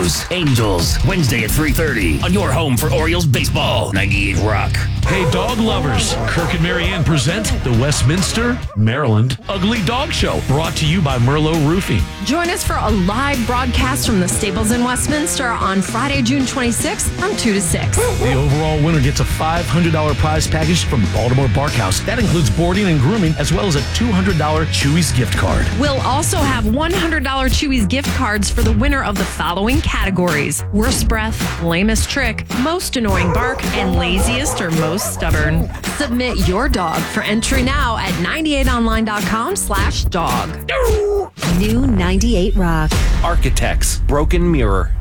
Astros, Angels, Wednesday at 3:30 on your home for Orioles baseball. 98 Rock. Hey, dog lovers. Kirk and Marianne present the Westminster, Maryland Ugly Dog Show, brought to you by Merlot Roofing. Join us for a live broadcast from the Stables in Westminster on Friday, June 26th from 2 to 6. The overall winner gets a $500 prize package from Baltimore Barkhouse. That includes boarding and grooming, as well as a $200 Chewy's gift card. We'll also have $100 Chewy's gift cards for the winner of the following categories: worst breath, lamest trick, most annoying bark, and laziest or most stubborn. Submit your dog for entry now at 98online.com/dog. New 98 Rock. Architects, Broken Mirror.